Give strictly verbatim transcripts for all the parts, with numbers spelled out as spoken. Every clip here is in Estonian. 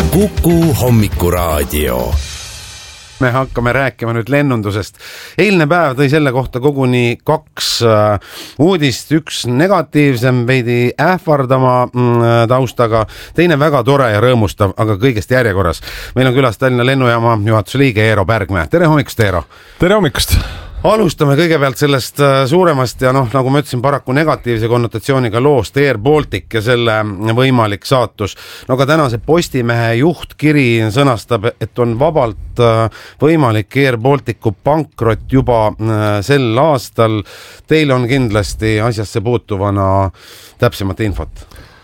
Kuku hommikuraadio. Me hakkame rääkima nüüd lennundusest. Eilne päev tõi selle kohta koguni kaks uudist, üks negatiivsem, veidi ähvardama taustaga, teine väga tore ja rõõmustav, aga kõigest järjekorras. Meil on külas Tallinna lennujaama juhatuse liige Eero Pärgmäe. Tere hommikust, Eero! Tere hommikust! Alustame kõigepealt sellest suuremast ja noh, nagu ma ütlesin, paraku negatiivse konnotatsiooniga loost Air Baltic ja selle võimalik saatus. No ka tänase Postimehe juhtkiri sõnastab, et on vabalt võimalik Air Balticu pankrot juba sel aastal. Teil on kindlasti asjasse puutuvana täpsemat infot.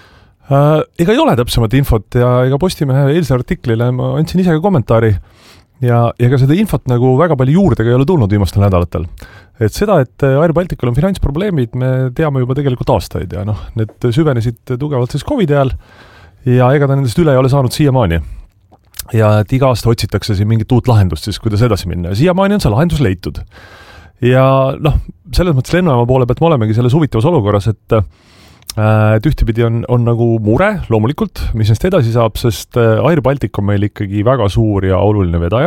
Äh, ega ei ole täpsemat infot ja ega Postimehe eilse artiklile ma andsin ise ka kommentaari. Ja, ja ka seda infot nagu väga palju juurdega ei ole tulnud viimastel nädalatel. Et seda, et Air Balticul on finantsprobleemid, me teame juba tegelikult aastaid ja noh, need süvenesid tugevalt siis COVID ajal ja ega ta nendest üle ei ole saanud siiamaani. Ja et iga aasta otsitakse siin mingit uut lahendust siis, kuidas edasi minna. Ja siiamaani on see lahendus leitud. Ja noh, selles mõttes lennujaama poole pealt me olemegi selles huvitavas olukorras, et et ühtepidi on, on nagu mure, loomulikult, mis neist edasi saab, sest Air Baltic on meil ikkagi väga suur ja oluline vedaja.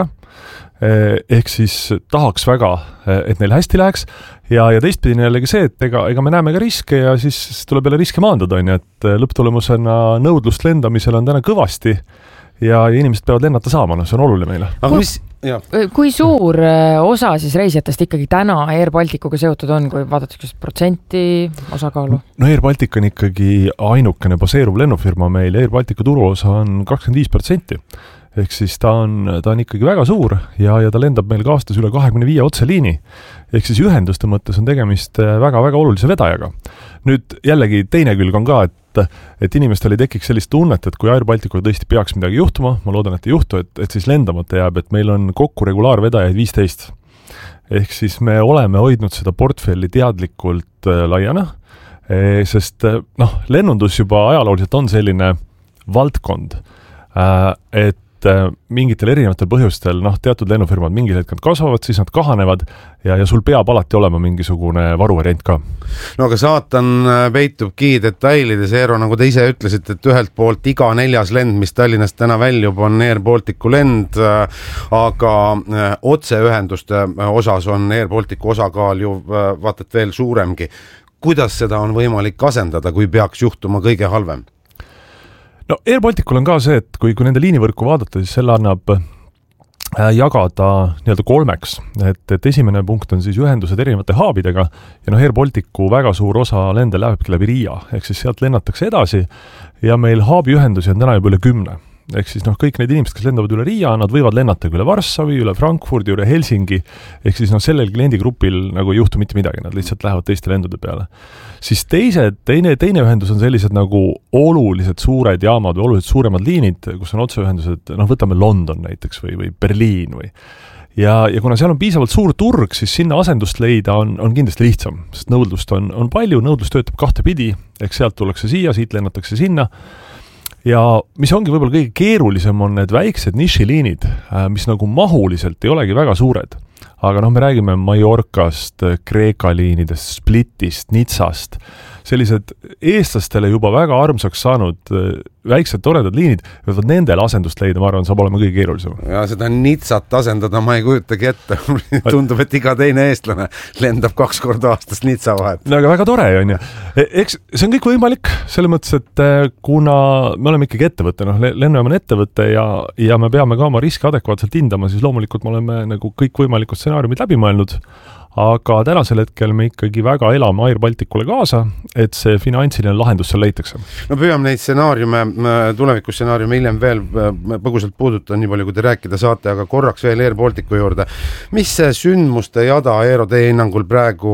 Ehk siis tahaks väga, et neil hästi läheks. Ja, ja teistpidi jällegi see, et ega, ega me näeme ka riske ja siis tuleb jälle riske maandada, et lõpptulemusena nõudlust lendamisel on täna kõvasti ja inimesed peavad lennata saama, no see on oluline meile. Aga mis... Ja. Kui suur osa siis reisijatest ikkagi täna Air Balticuga seotud on, kui vaadatakse protsenti osakaalu? No Air Baltic on ikkagi ainukene baseeruv lennufirma meil. Air Balticu turuosa on kakskümmend viis protsenti. Ehk siis ta on, ta on ikkagi väga suur ja, ja ta lendab meil ka aastas üle kahekümne viie otseliini. Ehk siis ühenduste mõttes on tegemist väga-väga olulise vedajaga. Nüüd jällegi teine külg on ka, et, et inimestel ei tekiks sellist tunnet, et kui Air Balticul tõesti peaks midagi juhtuma, ma loodan, et ei juhtu, et, et siis lendamata jääb, et meil on kokku regulaarvedajaid viisteist. Ehk siis me oleme hoidnud seda portfelli teadlikult laiana, sest noh, lennundus juba ajalooliselt on selline valdkond, et mingitel erinevatel põhjustel, noh, teatud lennufirmad mingil hetkel kasvavad, siis nad kahanevad ja, ja sul peab alati olema mingisugune varuvariant ka. No aga saatan peitubki detailides, Eero, nagu te ise ütlesite, et ühelt poolt iga neljas lend, mis Tallinnast täna väljub, on Air Balticu lend, aga otseühenduste osas on Air Balticu osakaal ju vaatat veel suuremgi. Kuidas seda on võimalik asendada, kui peaks juhtuma kõige halvem? No Air Balticul on ka see, et kui, kui nende liinivõrku vaadata, siis selle annab jagada nii-öelda kolmeks. Et, et esimene punkt on siis ühendused erinevate haabidega ja noh, Air Balticu väga suur osa lende lähebki läbi Riia, ehk siis sealt lennatakse edasi ja meil haabi ühendusi on täna juba üle kümne. Ehk siis noh, kõik need inimesed, kes lendavad üle Riia, nad võivad lennata üle Varssavi, üle Frankfurdi, üle Helsingi, ehk siis noh, sellel kliendigrupil nagu ei juhtu mitte midagi, nad lihtsalt lähevad teiste lendude peale. Siis teise, teine, teine ühendus on sellised nagu olulised suured jaamad või olulised suuremad liinid, kus on otseühendused, noh, võtame London näiteks või, või Berliin või ja, ja kuna seal on piisavalt suur turg, siis sinna asendust leida on, on kindlasti lihtsam, sest nõudlust on, on palju, nõudlust töötab kahte pidi, ehk sealt tullakse siia, siit lennatakse sinna. Ja mis ongi võib-olla kõige keerulisem on need väiksed nišiliinid, mis nagu mahuliselt ei olegi väga suured. Aga noh, me räägime Mallorcast, Kreeka liinidest, Splitist, Nitsast. Sellised eestlastele juba väga armsaks saanud väiksed toredad liinid, võivad nendele asendust leida, ma arvan, saab olema kõige keerulisem. Ja seda Nitsat asendada ma ei kujutagi ette. Tundub, et iga teine eestlane lendab kaks korda aastas Nitsa vahet. No aga väga tore on ju. Eks see on kõik võimalik, selle mõttes, et kuna me oleme ikkagi ettevõtte, noh, lennujaam on ettevõtte ja, ja me peame ka oma riski adekvaatselt hindama, siis loomulikult me oleme nagu kõik võimalikud stsenaariumid läbi mõelnud. Aga tänasel hetkel me ikkagi väga elame Air Balticule kaasa, et see finantsiline lahendus seal leitakse. No püüame neid stsenaariume, tulevikusstsenaariume hiljem veel põgusalt puuduta, nii palju kui te rääkida saate, aga korraks veel Air Balticu juurde. Mis see sündmuste jada Eero teie hinnangul praegu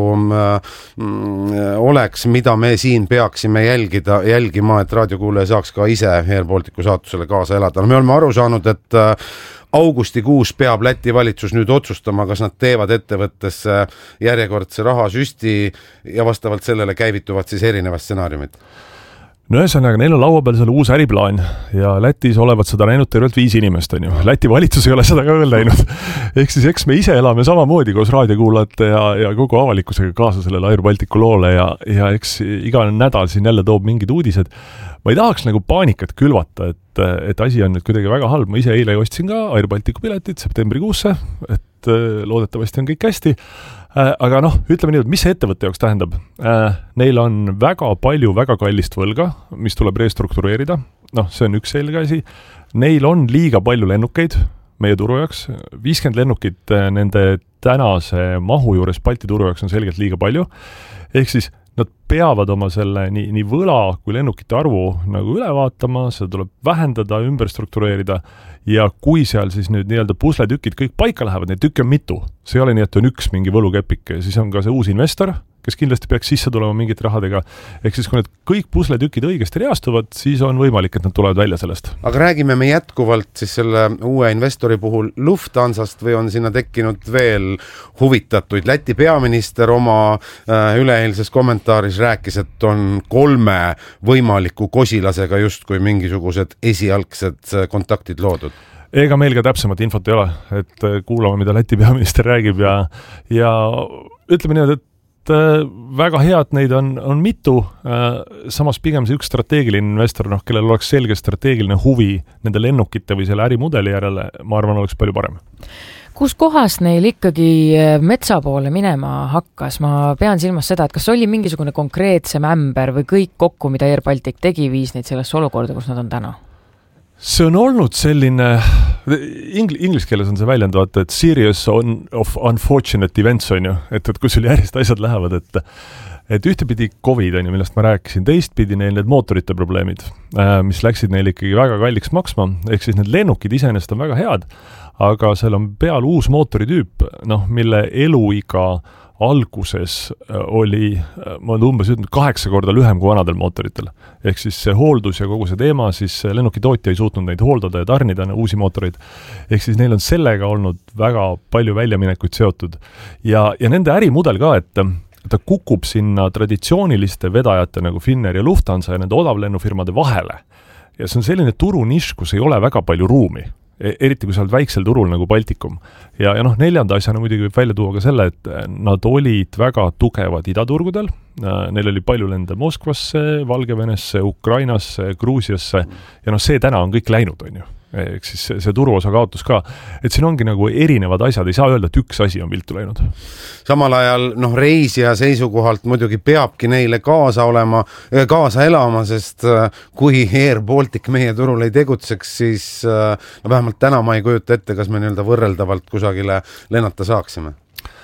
mm, oleks, mida me siin peaksime jälgida, jälgima, et raadiokuulaja saaks ka ise Air Balticu saatusele kaasa elada? No me oleme aru saanud, et augustikuus peab Läti valitsus nüüd otsustama, kas nad teevad ettevõttesse järjekordse rahasüsti ja vastavalt sellele käivituvad siis erinevad stsenaariumid. no ühesõnaga, neil on laua peal selle uus äriplaan ja Lätis olevat seda näinud tervelt viis inimest, on ju. Läti valitsus ei ole seda ka veel näinud. Ehk siis eks me ise elame samamoodi koos raadiokuulajate ja, ja kogu avalikkusega kaasa sellele Air Balticu loole ja, ja eks iga nädal siin jälle toob mingid uudised. Ma ei tahaks nagu paanikat külvata, et, et asi on nüüd kuidagi väga halb. Ma ise eile ostsin ka Air Balticu piletit septembrikuusse, et loodetavasti on kõik hästi. Aga noh, ütleme nii, et mis see ettevõtte jaoks tähendab? Neil on väga palju väga kallist võlga, mis tuleb restruktureerida. Noh, see on üks selge asi. Neil on liiga palju lennukeid meie turu jaoks. viiskümmend lennukit nende tänase mahu juures Balti turu jaoks on selgelt liiga palju. Ehk siis nad peavad oma selle nii, nii võla kui lennukite arvu nagu üle vaatama, seda tuleb vähendada, ümber struktureerida ja kui seal siis nüüd nii-öelda pusletükid kõik paika lähevad, neid tükke on mitu. See ei ole nii, et on üks mingi võlukepik, siis on ka see uus investor, kes kindlasti peaks sisse tulema mingite rahadega. Ehk siis, kui need kõik pusletükid õigesti reastuvad, siis on võimalik, et nad tulevad välja sellest. Aga räägime me jätkuvalt siis selle uue investori puhul Lufthansast või on sinna tekkinud veel huvitatuid? Läti peaminister oma äh, üleeilses kommentaaris rääkis, et on kolme võimaliku kosilasega justkui mingisugused esialgsed kontaktid loodud. Ega meil ka täpsemat infot ei ole, et kuulame, mida Läti peaminister räägib ja, ja ütleme nii, et väga hea, et neid on, on mitu, samas pigem see üks strateegiline investor, noh, kellel oleks selge strateegiline huvi nende lennukite või selle ärimudeli järele, ma arvan, oleks palju parem. Kus kohas neil ikkagi metsa poole minema hakkas? Ma pean silmas seda, et kas oli mingisugune konkreetsem ämber või kõik kokku, mida Air Baltic tegi, viis neid sellesse olukorda, kus nad on täna? See on olnud selline, ingl- inglis keeles on see väljend, vaata, et series on, of unfortunate events on ju, et, et kui sul järjest asjad lähevad, et, et ühtepidi COVID on ju, millest ma rääkisin, teistpidi neil need mootorite probleemid, mis läksid neil ikkagi väga kalliks maksma, ehk siis need lennukid iseenesest on väga head, aga seal on peal uus mootoritüüp, noh, mille eluiga alguses oli, ma olen umbes ütlen, kaheksa korda lühem kui vanadel mootoritel. Ehk siis see hooldus ja kogu see teema, siis lennukitootja ei suutnud neid hooldada ja tarnida uusi mootoreid. Ehk siis neil on sellega olnud väga palju väljaminekuid seotud. Ja, ja nende ärimudel ka, et ta kukub sinna traditsiooniliste vedajate nagu Finnair ja Lufthansa ja nende odavlennufirmade vahele. Ja see on selline turunišk, kus ei ole väga palju ruumi. Eriti kui sa oled väiksel turul nagu Baltikum. Ja, ja noh, neljanda asjana muidugi võib välja tuua ka selle, et nad olid väga tugevad idaturgudel. Neil oli palju lende Moskvasse, Valgevenesse, Ukrainasse, Gruusiasse ja noh, see täna on kõik läinud, on ju. Ehk siis see, see turuosa kaotus ka. Et siin ongi nagu erinevad asjad, ei saa öelda, et üks asi on viltu läinud. Samal ajal noh, reisija seisukohalt muidugi peabki neile kaasa olema, kaasa elama, sest kui Air Baltic meie turul ei tegutseks, siis no vähemalt täna ma ei kujuta ette, kas me nii-öelda võrreldavalt kusagile lennata saaksime.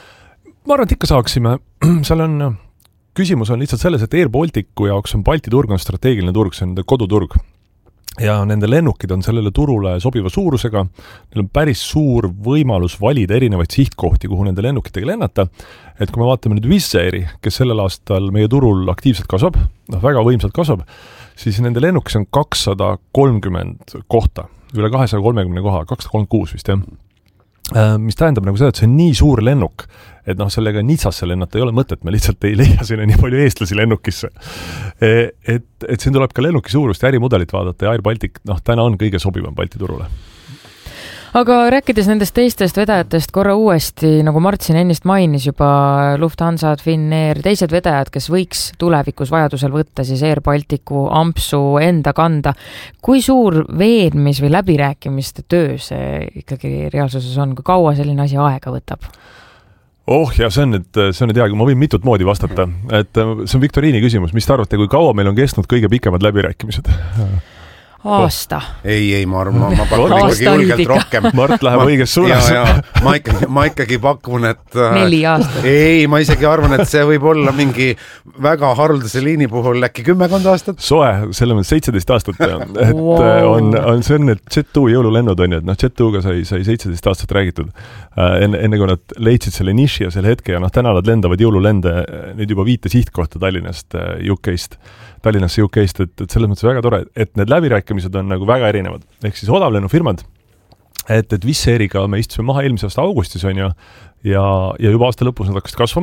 Ma arvan, et ikka saaksime. Seal on, küsimus on lihtsalt selles, et Air Balticu jaoks on Balti turg on strateegiline turg, see on koduturg. Ja nende lennukid on sellele turule sobiva suurusega, neil on päris suur võimalus valida erinevaid sihtkohti, kuhu nende lennukitega lennata, et kui me vaatame nüüd Wizz Airi, kes sellel aastal meie turul aktiivselt kasvab, noh väga võimsalt kasvab, siis nende lennukis on kakssada kolmkümmend kohta, üle kahesaja kolmekümne koha, kakssada kolmkümmend kuus vist, jah. Mis tähendab nagu seda, et see on nii suur lennuk, et noh, sellega Nitsasse lennata ei ole mõtet, me lihtsalt ei leia sinna nii palju eestlasi lennukisse. Et, et siin tuleb ka lennuki suurust ja ärimudelit vaadata ja Air Baltic, noh, täna on kõige sobivam Balti turule. Aga rääkides nendest teistest vedajatest korra uuesti, nagu Mart siin ennist mainis juba Lufthansa, Finnair, teised vedajad, kes võiks tulevikus vajadusel võtta siis Air Balticu ampsu enda kanda. Kui suur veenmis või läbirääkimiste töö see ikkagi reaalsuses on, kui kaua selline asi aega võtab? Oh ja see on, et see on, et hea, ma võin mitut moodi vastata. Et see on Viktoriini küsimus, mis te arvate, kui kaua meil on kestnud kõige pikemad läbirääkimised? Aasta. Ei, ei, ma, ma, ma pakun ikkagi julgelt rohkem. Mart läheb õiges suunas. Ja, ja, ma, ikkagi, ma ikkagi pakun, et... Neli aastat. Ei, ma isegi arvan, et see võib olla mingi väga haruldase liini puhul äkki kümmekond aastat. Soe, selle on seitseteist aastat. Et wow. on, on see on, et Jet two jõululennud on ju, et noh, Jet two-ga sai, sai seitseteist aastat räägitud. Enne, enne kui nad leidsid selle niši ja selle hetke ja noh, täna nad lendavad jõululende nüüd juba viite sihtkohta Tallinnast, U K-st. Tallinnasse U K-st, et, et selles mõttes väga tore, et need läbirääkimised on nagu väga erinevad. Ehk siis odavlennufirmad, et, et Wizz Airiga me istusime maha eelmise aasta augustis on ju, ja, ja juba aasta lõpus nad hakkasid kasvama,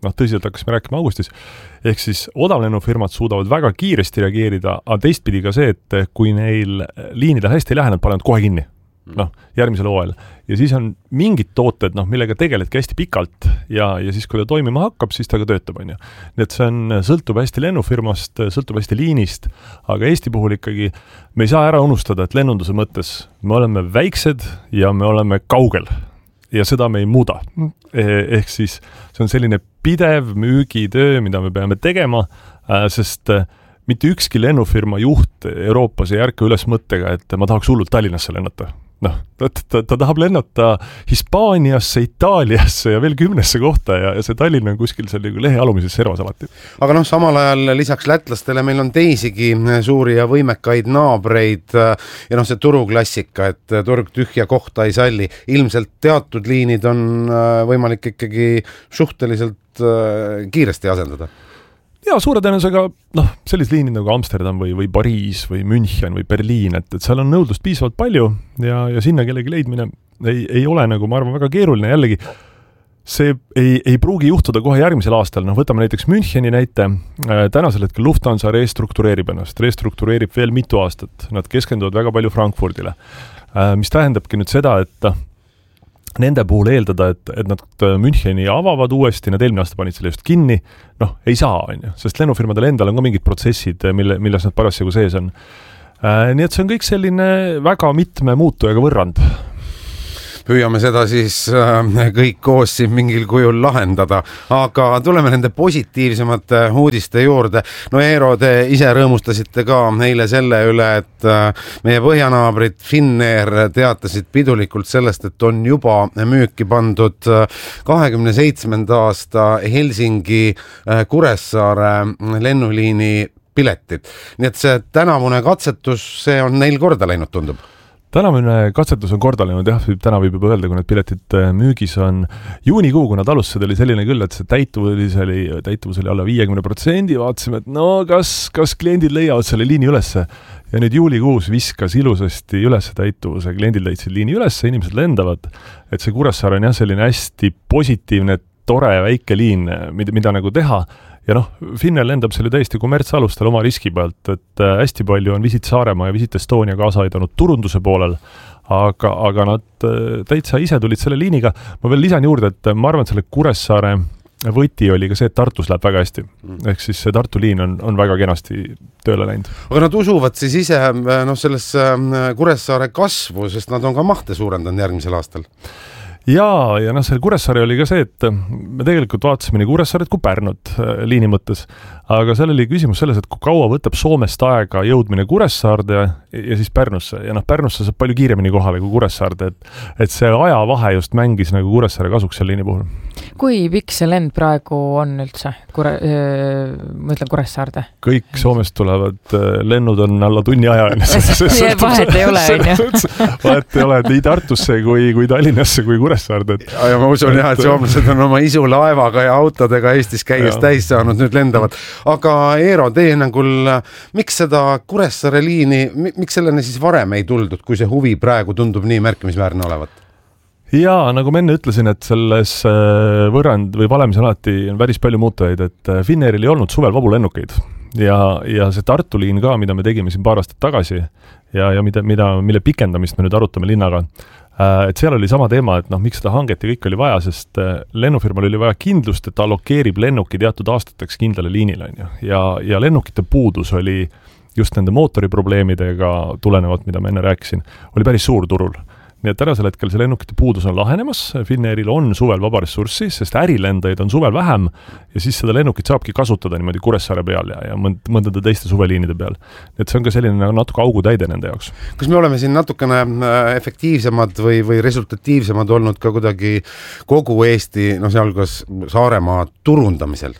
noh tõsiselt hakkasime rääkima augustis, ehk siis odavlennufirmad suudavad väga kiiresti reageerida, aga teistpidi ka see, et kui neil liinidel hästi ei lähe, nad panevad kohe kinni. Noh, järgmisel hooajal. Ja siis on mingid tooted, noh, millega tegeledki hästi pikalt ja, ja siis, kui ta toimima hakkab, siis ta ka töötab, on ju. Nii et see on, sõltub hästi lennufirmast, sõltub hästi liinist, aga Eesti puhul ikkagi me ei saa ära unustada, et lennunduse mõttes me oleme väiksed ja me oleme kaugel ja seda me ei muuda. Ehk siis see on selline pidev müügitöö, mida me peame tegema, sest mitte ükski lennufirma juht Euroopas ei ärka üles mõttega, et ma tahaks hullult Tallinnasse lennata. Noh, ta, ta, ta tahab lennata Hispaaniasse, Itaaliasse ja veel kümnesse kohta ja, ja see Tallinn on kuskil seal nagu lehe alumises servas alati. Aga noh, samal ajal lisaks lätlastele meil on teisigi suuri ja võimekaid naabreid ja noh, see turuklassika, et turg tühja kohta ei salli. Ilmselt teatud liinid on võimalik ikkagi suhteliselt kiiresti asendada. Ja suure tõenäosusega, noh, sellised liinid nagu Amsterdam või, või Pariis või München või Berliin, et, et seal on nõudlust piisavalt palju ja, ja sinna kellegi leidmine ei, ei ole nagu, ma arvan, väga keeruline. Jällegi, see ei, ei pruugi juhtuda kohe järgmisel aastal. Noh, võtame näiteks Müncheni näite. Tänasel hetkel Lufthansa restruktureerib ennast, restruktureerib veel mitu aastat. Nad keskenduvad väga palju Frankfurdile, mis tähendabki nüüd seda, et nende puhul eeldada, et, et nad Müncheni avavad uuesti, nad eelmine aasta panid selle just kinni, noh, ei saa, on ju, sest lennufirmadel endal on ka mingid protsessid, mille, milles nad parasjagu sees on. Äh, nii et see on kõik selline väga mitme muutujaga võrrand. Püüame seda siis äh, kõik koos siin mingil kujul lahendada, aga tuleme nende positiivsemate uudiste juurde. No Eero, te ise rõõmustasite ka eile selle üle, et äh, meie põhjanaabrid Finnair teatasid pidulikult sellest, et on juba müüki pandud kahekümne seitsmenda aasta Helsingi äh, Kuressaare lennuliini piletid. Nii et see tänavune katsetus, see on neil korda läinud, tundub. Tänavune katsetus on korda läinud, jah, täna võib juba öelda, kui need piletid müügis on juunikuu, kui nad alustused oli selline küll, et see täituvus oli, täituvus oli alla viiekümne protsendi, vaatasime, et no kas, kas kliendid leiavad selle liini ülesse. Ja nüüd juulikuus viskas ilusasti ülesse täituvuse, kliendid leidsid liini ülesse, inimesed lendavad, et see Kuressaare on jah selline hästi positiivne, tore väike liin, mida, mida nagu teha. Ja noh, Finnair lendab selle täiesti kommertsalustel oma riski pealt, et hästi palju on Visit Saaremaa ja Visit Estonia kaasa aidanud turunduse poolel, aga, aga nad täitsa ise tulid selle liiniga. Ma veel lisan juurde, et ma arvan, et selle Kuressaare võti oli ka see, et Tartus läheb väga hästi. Ehk siis see Tartu liin on, on väga kenasti tööle läinud. Aga nad usuvad siis ise no, sellesse Kuressaare kasvu, sest nad on ka mahte suurendanud järgmisel aastal. Ja, ja noh, selle Kuressaare oli ka see, et me tegelikult vaatasime nii Kuressaaret kui Pärnut liini mõttes, aga seal oli küsimus selles, et kui kaua võtab Soomest aega jõudmine Kuressaarde ja, ja siis Pärnusse. Ja noh, Pärnusse saab palju kiiremini kohale kui Kuressaarde, et, et see ajavahe just mängis nagu Kuressaare kasuks selle liini puhul. Kui pikk see lend praegu on üldse? Kure, öö, ma ütlen Kuressaarde. Kõik Soomest tulevad lennud on alla tunni aja. Vahet ei ole, on ju. Vahet ei ole, et nii Tartusse kui, kui Tallinnasse kui Kuressaarde. Et, ja ma usun jah, et soomlased on oma isu laevaga ja autodega Eestis käies täis saanud, nüüd lendavad. Aga Eero, teie hinnangul, miks seda Kuressaare liini, miks selleni siis varem ei tuldud, kui see huvi praegu tundub nii märkimisväärne olevat? Jaa, nagu ma enne ütlesin, et selles võrrand või valemis alati on päris palju muutujaid, et Finnairil ei olnud suvel vabu lennukeid ja, ja see Tartu liin ka, mida me tegime siin paar aastat tagasi ja, ja mida, mida, mille pikendamist me nüüd arutame linnaga, et seal oli sama teema, et noh, miks seda hanget ja kõik oli vaja, sest lennufirmal oli vaja kindlust, et ta allokeerib lennuki teatud aastateks kindlale liinile, on ju. Ja, ja lennukite puudus oli just nende mootoriprobleemidega tulenevalt, mida ma enne rääkisin, oli päris suur turul. Nii et tänasel hetkel see lennukite puudus on lahenemas, Finnairil on suvel vaba ressurssi, sest ärilendajaid on suvel vähem ja siis seda lennukit saabki kasutada niimoodi Kuressaare peal ja, ja mõndade teiste suveliinide peal. Nii et see on ka selline natuke augu täide nende jaoks. Kas me oleme siin natukene efektiivsemad või, või resultatiivsemad olnud ka kuidagi kogu Eesti, no sealhulgas Saaremaa turundamisel?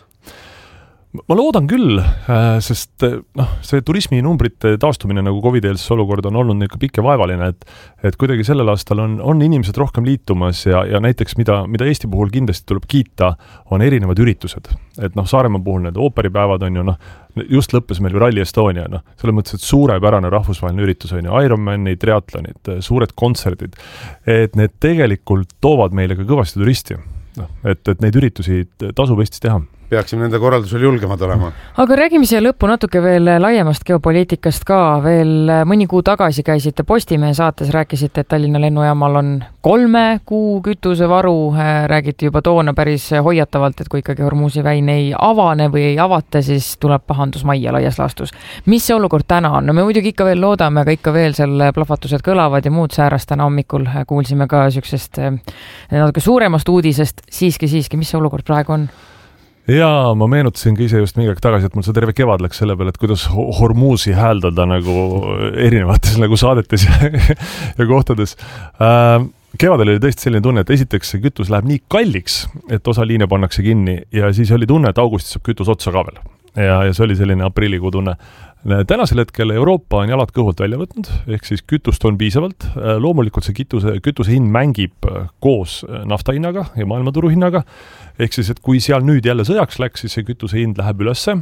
Ma loodan küll, sest noh, see turisminumbrite taastumine nagu COVID-eelses olukord on olnud niisugune pikk ja vaevaline, et, et kuidagi sellel aastal on, on inimesed rohkem liitumas ja, ja näiteks mida, mida Eesti puhul kindlasti tuleb kiita, on erinevad üritused. Et noh, Saaremaa puhul need ooperipäevad on ju noh, just lõppes meil ju Rally Estonia, noh, selles mõttes, et suurepärane rahvusvaheline üritus on ju, Ironmanid, triatlonid, suured kontserdid, et need tegelikult toovad meile ka kõvasti turisti. et, et neid üritusi tasub Eestis teha. Peaksime nende korraldusel julgemad olema. Aga räägime siia lõppu natuke veel laiemast geopoliitikast ka. Veel mõni kuu tagasi käisite Postimehe saates, rääkisite, et Tallinna lennujaamal on kolme kuu kütusevaru. Räägiti juba toona päris hoiatavalt, et kui ikkagi Hormuzi väin ei avane või ei avata, siis tuleb pahandus majja laias laastus. Mis see olukord täna on? No me muidugi ikka veel loodame, aga ikka veel selle plahvatused kõlavad ja muud säärast täna hommikul kuulsime ka süksest natuke suuremast uudisest. Siiski, siiski, mis see olukord praegu on? Jaa, ma meenutasin ka ise just mingi aeg tagasi, et mul see terve kevad läks selle peale, et kuidas Hormuzi hääldada nagu erinevates nagu saadetes ja, ja kohtades. Äh, kevadel oli tõesti selline tunne, et esiteks see kütus läheb nii kalliks, et osa liine pannakse kinni ja siis oli tunne, et augustis saab kütus otsa ka veel. Ja, ja see oli selline aprillikuu tunne. Tänasel hetkel Euroopa on jalad kõhult välja võtnud, ehk siis kütust on piisavalt. Loomulikult see kütuse, kütuse hind mängib koos nafta hinnaga ja maailmaturu hinnaga. Ehk siis, et kui seal nüüd jälle sõjaks läks, siis see kütuse hind läheb ülesse.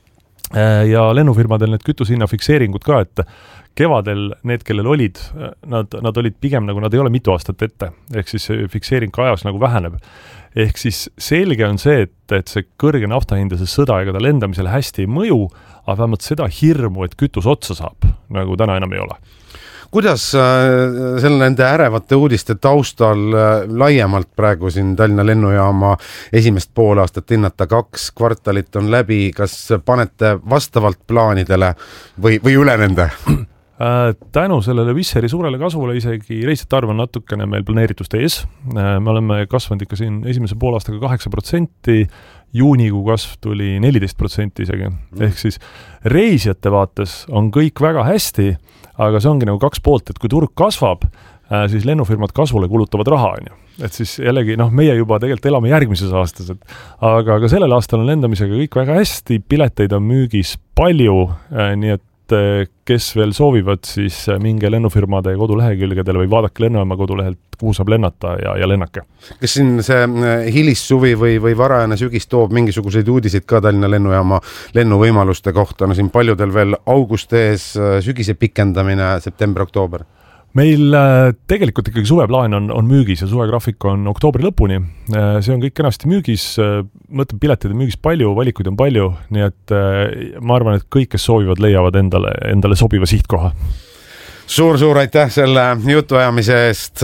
Ja lennufirmadel need kütuse hinna fikseeringud ka, et kevadel need, kellel olid, nad, nad olid pigem nagu nad ei ole mitu aastat ette. Ehk siis see fikseering ka ajas nagu väheneb. Ehk siis selge on see, et, et see kõrge naftahind ja see sõda ega ta lendamisele hästi ei mõju, aga vähemalt seda hirmu, et kütus otsa saab, nagu täna enam ei ole. Kuidas selle nende ärevate uudiste taustal laiemalt praegu siin Tallinna lennujaama esimest pool aastat hinnata, kaks kvartalit on läbi, kas panete vastavalt plaanidele või, või üle nende? Tänu sellele Wisseri suurele kasvule isegi reisijate arv on natukene meil planeeritust ees. Me oleme kasvanud ikka siin esimese poolaastaga kaheksa protsenti, juunikuu kasv tuli neliteist protsenti isegi. Ehk siis reisijate vaates on kõik väga hästi, aga see ongi nagu kaks poolt, et kui turg kasvab, siis lennufirmad kasvule kulutavad raha. Et siis jällegi, noh, meie juba tegelikult elame järgmises aastas, et, aga ka sellel aastal on lendamisega kõik väga hästi, pileteid on müügis palju, nii et kes veel soovivad, siis minge lennufirmade kodulehekülgedele või vaadake lennujaama kodulehelt, kuhu saab lennata ja, ja lennake. Kas siin see hilissuvi või, või varajane sügis toob mingisuguseid uudiseid ka Tallinna lennujaama lennuvõimaluste kohta? No siin paljudel veel august ees, sügise pikendamine, september-oktoober. Meil tegelikult ikkagi suveplaan on, on müügis ja suvegraafik on oktoobri lõpuni. See on kõik kenasti müügis, mõtleb piletid on müügis palju, valikuid on palju, nii et ma arvan, et kõik, kes soovivad, leiavad endale, endale sobiva sihtkoha. Suur-suur aitäh selle jutuajamise eest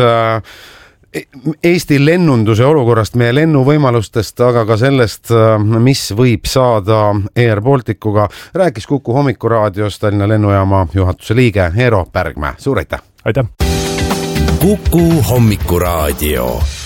Eesti lennunduse olukorrast, meie lennuvõimalustest, aga ka sellest, mis võib saada Air Balticuga. Rääkis Kuku hommikuraadios Tallinna lennujaama juhatuse liige Eero Pärgmäe. Suur aitäh! Aitäh! Kuku hommikuraadio.